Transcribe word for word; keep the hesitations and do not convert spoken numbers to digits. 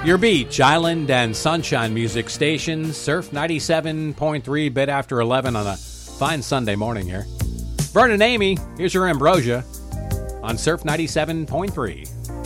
Your beach, island, and sunshine music station, Surf ninety-seven point three, bit after eleven on a fine Sunday morning here. Vern and Amy, here's your Ambrosia on Surf ninety-seven point three.